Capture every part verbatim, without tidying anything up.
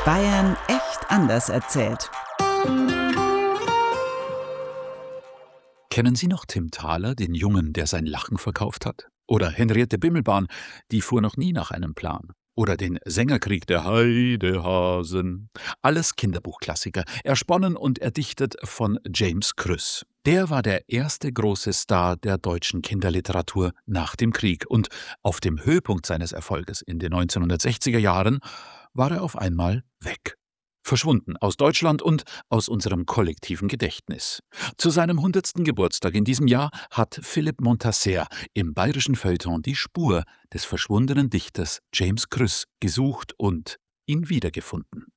Bayern echt anders erzählt. Kennen Sie noch Tim Thaler, den Jungen, der sein Lachen verkauft hat? Oder Henriette Bimmelbahn, die fuhr noch nie nach einem Plan? Oder den Sängerkrieg der Heidehasen? Alles Kinderbuchklassiker, ersponnen und erdichtet von James Krüss. Der war der erste große Star der deutschen Kinderliteratur nach dem Krieg. Und auf dem Höhepunkt seines Erfolges in den neunzehnhundertsechziger Jahren war er auf einmal weg. Verschwunden aus Deutschland und aus unserem kollektiven Gedächtnis. Zu seinem hundertsten Geburtstag in diesem Jahr hat Philipp Montasser im bayerischen Feuilleton die Spur des verschwundenen Dichters James Krüss gesucht und ihn wiedergefunden.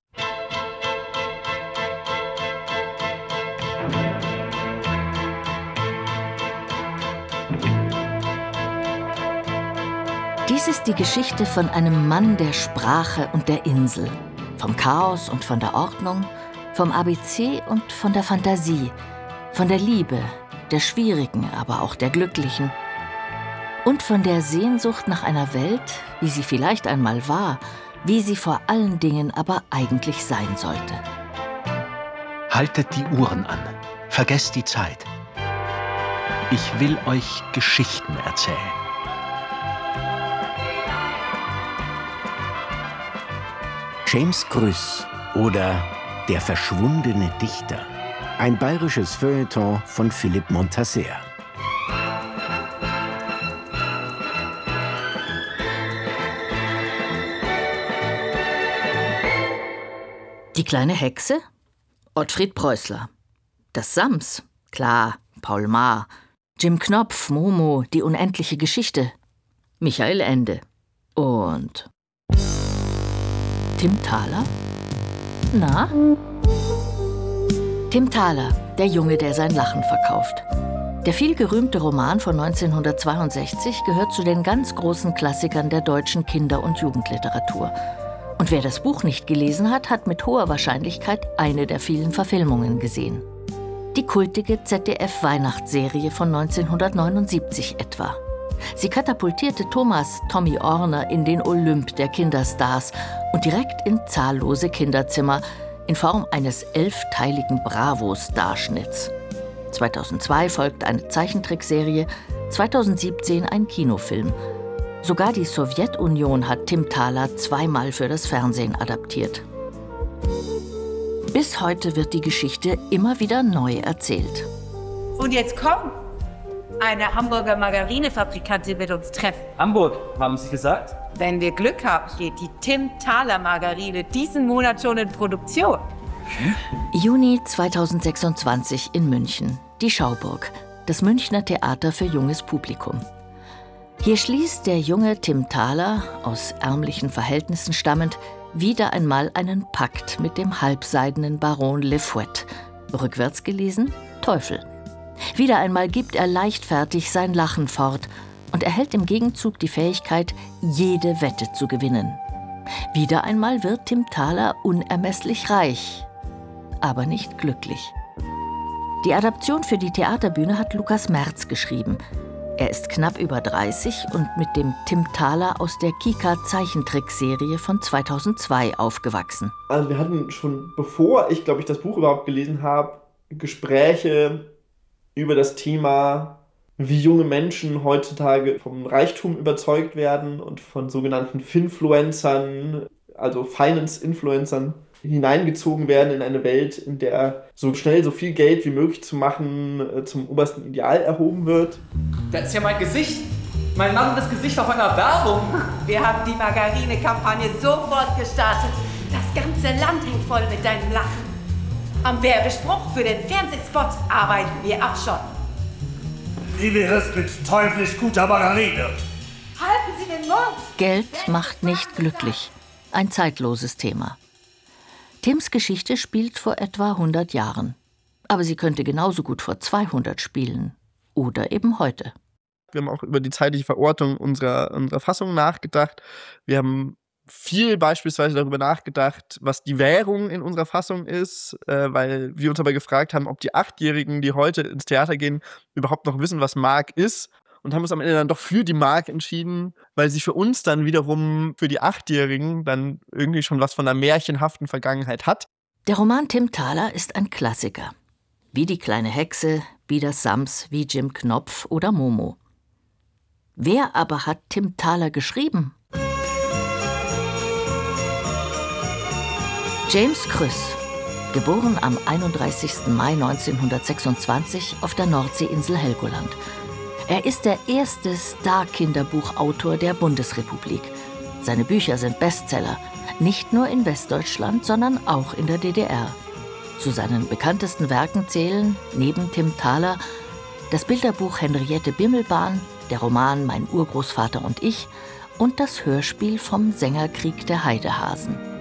Dies ist die Geschichte von einem Mann der Sprache und der Insel. Vom Chaos und von der Ordnung, vom A B C und von der Fantasie, von der Liebe, der schwierigen, aber auch der glücklichen. Und von der Sehnsucht nach einer Welt, wie sie vielleicht einmal war, wie sie vor allen Dingen aber eigentlich sein sollte. Haltet die Uhren an, vergesst die Zeit. Ich will euch Geschichten erzählen. James Krüss oder Der verschwundene Dichter. Ein bayerisches Feuilleton von Philipp Montasser. Die kleine Hexe? Ottfried Preußler. Das Sams? Klar, Paul Maar. Jim Knopf, Momo, Die unendliche Geschichte. Michael Ende. Und Tim Thaler? Na? Tim Thaler, der Junge, der sein Lachen verkauft. Der vielgerühmte Roman von neunzehnhundertzweiundsechzig gehört zu den ganz großen Klassikern der deutschen Kinder- und Jugendliteratur. Und wer das Buch nicht gelesen hat, hat mit hoher Wahrscheinlichkeit eine der vielen Verfilmungen gesehen. Die kultige Z D F-Weihnachtsserie von neunzehnhundertneunundsiebzig etwa. Sie katapultierte Thomas Tommy Orner in den Olymp der Kinderstars und direkt in zahllose Kinderzimmer in Form eines elfteiligen Bravo-Starschnitts. zweitausendzwei folgt eine Zeichentrickserie, zweitausendsiebzehn ein Kinofilm. Sogar die Sowjetunion hat Tim Thaler zweimal für das Fernsehen adaptiert. Bis heute wird die Geschichte immer wieder neu erzählt. Und jetzt komm! Eine Hamburger Margarinefabrikantin wird uns treffen. Hamburg, haben Sie gesagt? Wenn wir Glück haben, geht die Tim Thaler Margarine diesen Monat schon in Produktion. Juni zweitausendsechsundzwanzig in München. Die Schauburg, das Münchner Theater für junges Publikum. Hier schließt der junge Tim Thaler, aus ärmlichen Verhältnissen stammend, wieder einmal einen Pakt mit dem halbseidenen Baron Le Fouet. Rückwärts gelesen, Teufel. Wieder einmal gibt er leichtfertig sein Lachen fort und erhält im Gegenzug die Fähigkeit, jede Wette zu gewinnen. Wieder einmal wird Tim Thaler unermesslich reich, aber nicht glücklich. Die Adaption für die Theaterbühne hat Lukas Merz geschrieben. Er ist knapp über dreißig und mit dem Tim Thaler aus der Kika-Zeichentrickserie von zweitausendzwei aufgewachsen. Also wir hatten schon, bevor ich, glaube ich, das Buch überhaupt gelesen habe, Gespräche über das Thema, wie junge Menschen heutzutage vom Reichtum überzeugt werden und von sogenannten Finfluencern, also Finance-Influencern, hineingezogen werden in eine Welt, in der so schnell so viel Geld wie möglich zu machen zum obersten Ideal erhoben wird. Das ist ja mein Gesicht. Mein lachendes Gesicht auf einer Werbung. Wir haben die Margarine-Kampagne sofort gestartet. Das ganze Land hängt voll mit deinem Lachen. Am Werbespruch für den Fernsehspot arbeiten wir auch schon. Wie wäre es mit teuflisch guter Margarine? Halten Sie den Mund! Geld macht nicht glücklich. Ein zeitloses Thema. Tims Geschichte spielt vor etwa hundert Jahren. Aber sie könnte genauso gut vor zweihundert spielen. Oder eben heute. Wir haben auch über die zeitliche Verortung unserer, unserer Fassung nachgedacht. Wir haben viel beispielsweise darüber nachgedacht, was die Währung in unserer Fassung ist, äh, weil wir uns dabei gefragt haben, ob die Achtjährigen, die heute ins Theater gehen, überhaupt noch wissen, was Mark ist. und haben uns am Ende dann doch für die Mark entschieden, weil sie für uns dann wiederum, für die Achtjährigen, dann irgendwie schon was von einer märchenhaften Vergangenheit hat. Der Roman Tim Thaler ist ein Klassiker. Wie die kleine Hexe, wie das Sams, wie Jim Knopf oder Momo. Wer aber hat Tim Thaler geschrieben? James Krüss, geboren am einunddreißigsten Mai neunzehnhundertsechsundzwanzig auf der Nordseeinsel Helgoland. Er ist der erste Star-Kinderbuchautor der Bundesrepublik. Seine Bücher sind Bestseller, nicht nur in Westdeutschland, sondern auch in der D D R. Zu seinen bekanntesten Werken zählen, neben Tim Thaler, das Bilderbuch Henriette Bimmelbahn, der Roman Mein Urgroßvater und ich und das Hörspiel vom Sängerkrieg der Heidehasen.